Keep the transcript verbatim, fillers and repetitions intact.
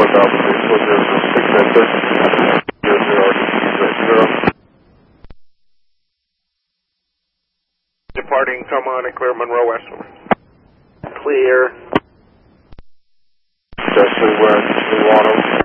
Departing, come on and clear Monroe West. Clear. Jesse West, New Auto.